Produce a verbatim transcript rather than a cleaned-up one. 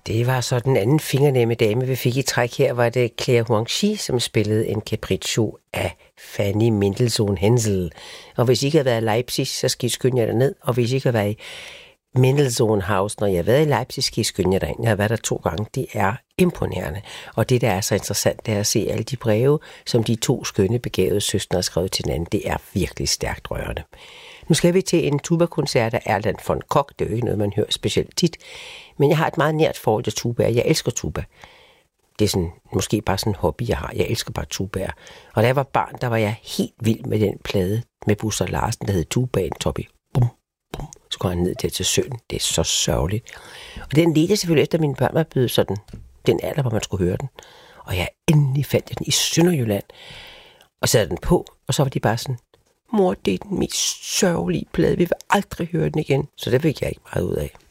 Det var så den anden fingernemme dame, vi fik i træk her, var det Claire Huangchi, som spillede en capriccio af Fanny Mendelssohn Hensel. Og hvis I ikke har været i Leipzig, så skal I skynde jer derned, og hvis I ikke har været i Mendelssohn House, når jeg har været i Leipzig, skal I skynde jer derind. Jeg har været der to gange. Det er imponerende. Og det, der er så interessant, det er at se alle de breve, som de to skønne begavede søstre har skrevet til hinanden. Det er virkelig stærkt rørende. Nu skal vi til en tuba-koncert af Erland von Koch. Det er jo ikke noget, man hører specielt tit. Men jeg har et meget nært forhold til tuba, og jeg elsker tuba. Det er sådan, måske bare sådan en hobby, jeg har. Jeg elsker bare tubaer. Og da jeg var barn, der var jeg helt vild med den plade med Buster Larsen, der hed Tubaen Toppy. Bum, bum. Så går han ned der til søen. Det er så sørgeligt. Og den ledte selvfølgelig efter, at mine børn var blevet sådan den alder, hvor man skulle høre den. Og jeg endelig fandt den i Sønderjylland. Og satte den på, og så var de bare sådan, mor, det er den mest sørgelige plade. Vi vil aldrig høre den igen. Så det fik jeg ikke meget ud af.